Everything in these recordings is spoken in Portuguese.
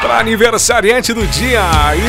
Para aniversariante do dia,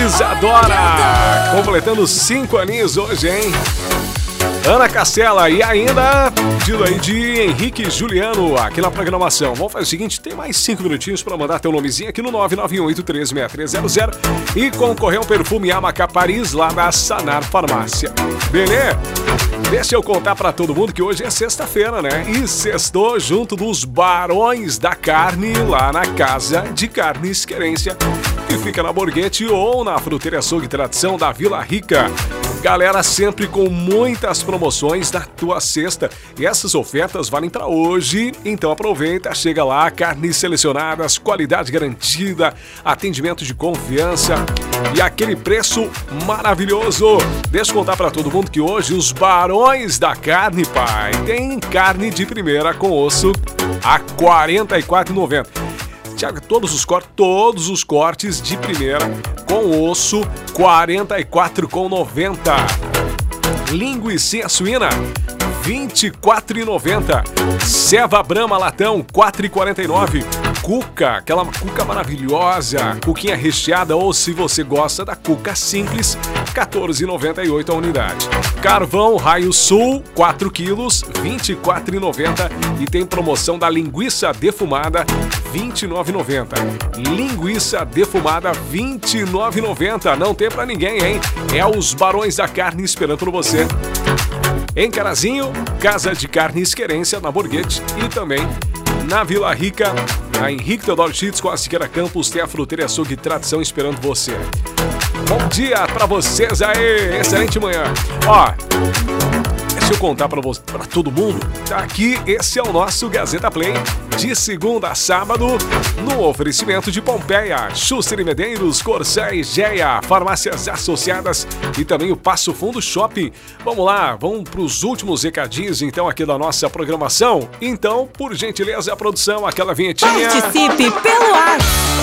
Isadora, completando 5 aninhos hoje, hein? Ana Castela e ainda pedido aí de Henrique Juliano aqui na programação. Vamos fazer o seguinte, tem mais 5 minutinhos para mandar teu nomezinho aqui no 991836300 e concorrer ao perfume Amacá Paris lá da Sanar Farmácia. Beleza? Deixa eu contar para todo mundo que hoje é sexta-feira, né? E sextou junto dos Barões da Carne lá na Casa de Carnes Querência, que fica na Borghetti ou na Fruteira Açougue Tradição da Vila Rica. Galera, sempre com muitas promoções na tua sexta. E essas ofertas valem para hoje, então aproveita, chega lá, carnes selecionadas, qualidade garantida, atendimento de confiança e aquele preço maravilhoso. Deixa eu contar para todo mundo que hoje os Barões da Carne, pai, tem carne de primeira com osso a R$ 44,90. Tiago, todos os cortes de primeira com osso, R$ 44,90. Linguiça suína, R$ 24,90. Ceva Brahma latão, R$ 4,49. Cuca, aquela cuca maravilhosa, cuquinha recheada ou se você gosta da cuca simples, R$ 14,98 a unidade. Carvão Raio Sul, 4 quilos, R$ 24,90. E tem promoção da linguiça defumada, R$ 29,90. Linguiça defumada, R$ 29,90. Não tem pra ninguém, hein? É os Barões da Carne esperando por você. Em Carazinho, Casa de Carnes Querência, na Borghetti e também na Vila Rica, na Henrique Teodoro Schitz com a Siqueira Campos, tem a Fruteira Açougue Tradição esperando você. Bom dia pra vocês aí, excelente manhã. Ó, deixa eu contar pra todo mundo, tá aqui, esse é o nosso Gazeta Play, de segunda a sábado, no oferecimento de Pompeia, Schuster e Medeiros, Corsã e Geia, Farmácias Associadas e também o Passo Fundo Shopping. Vamos lá, vamos pros últimos recadinhos então aqui da nossa programação. Então, por gentileza, a produção, aquela vinhetinha. Participe pelo ar.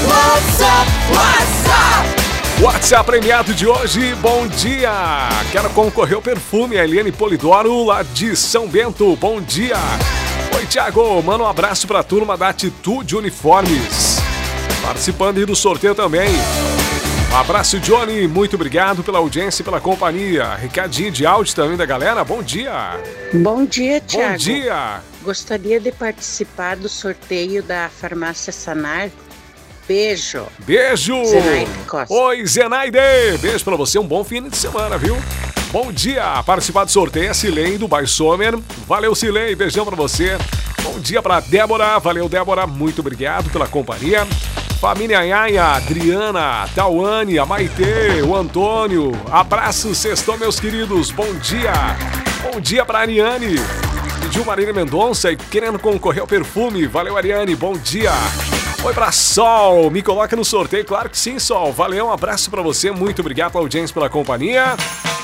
WhatsApp premiado de hoje, bom dia! Quero concorrer ao perfume Eliane Polidoro lá de São Bento, bom dia! Oi, Thiago, manda um abraço pra turma da Atitude Uniformes, participando aí do sorteio também. Um abraço, Johnny, muito obrigado pela audiência e pela companhia. Recadinho de áudio também da galera, bom dia! Bom dia, Thiago. Bom dia! Gostaria de participar do sorteio da Farmácia Sanar. Beijo. Beijo. Zenaide Costa. Oi, Zenaide. Beijo pra você, um bom fim de semana, viu? Bom dia. Participar do sorteio é Silei do Bairro Sommer. Valeu, Silei. Beijão pra você. Bom dia pra Débora. Valeu, Débora. Muito obrigado pela companhia. Família Yaia, Adriana, Tauane, a Maitê, o Antônio. Abraço, sextou, meus queridos. Bom dia. Bom dia pra Ariane. Pediu Marília Mendonça e querendo concorrer ao perfume. Valeu, Ariane. Bom dia. Oi pra Sol, me coloca no sorteio, claro que sim, Sol. Valeu, um abraço pra você, muito obrigado pela audiência, pela companhia.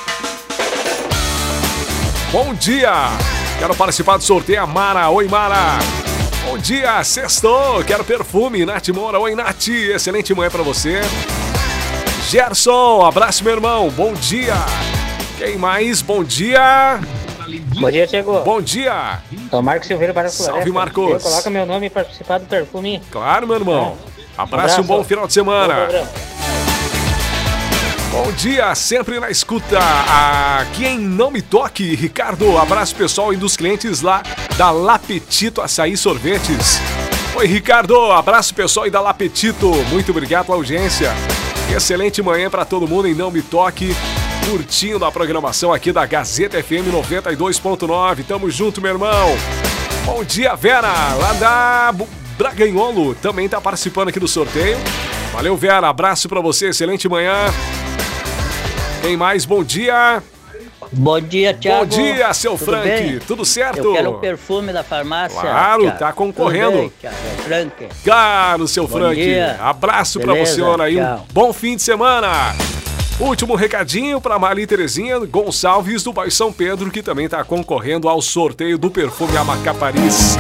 Bom dia, quero participar do sorteio, a Mara. Oi, Mara. Bom dia, sextou, quero perfume, Nath Moura. Oi, Nath, excelente manhã pra você. Gerson, abraço, meu irmão, bom dia. Quem mais? Bom dia. Bom dia, Thiago. Bom dia. Sou Marcos Silveira para a Floresta. Salve, Marcos. Coloca meu nome e participar do perfume. Claro, meu irmão. Abraço e um bom final de semana. Bom dia, sempre na escuta. Aqui em Não Me Toque, Ricardo. Abraço pessoal e dos clientes lá da Lapetito Açaí Sorvetes. Oi, Ricardo. Abraço pessoal e da Lapetito. Muito obrigado pela audiência. Excelente manhã para todo mundo em Não Me Toque. Curtindo a programação aqui da Gazeta FM 92.9. Tamo junto, meu irmão. Bom dia, Vera, lá da Braganholo. Também tá participando aqui do sorteio. Valeu, Vera. Abraço pra você. Excelente manhã. Quem mais? Bom dia. Bom dia, Thiago. Bom dia, seu Tudo Frank. bem? Tudo certo? Eu quero o perfume da farmácia. Claro, Thiago. tá concorrendo. Tudo bem, Thiago? Frank. Claro, seu Bom Frank. dia. Abraço Beleza, pra você, aí. tchau. Um bom fim de semana. Último recadinho para Marli Terezinha Gonçalves do bairro São Pedro, que também está concorrendo ao sorteio do perfume Amacá Paris.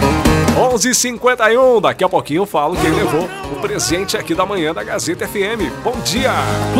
11h51, daqui a pouquinho eu falo quem levou o presente aqui da manhã da Gazeta FM. Bom dia!